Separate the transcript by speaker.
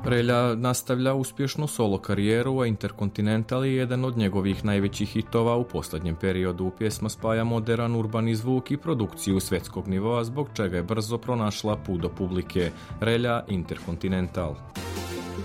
Speaker 1: Relja nastavlja uspješnu solo karijeru, a Intercontinental je jedan od njegovih najvećih hitova u posljednjem periodu. Pjesma spaja moderan urbani zvuk i produkciju svjetskog nivoa, zbog čega je brzo pronašla put do publike. Relja Intercontinental.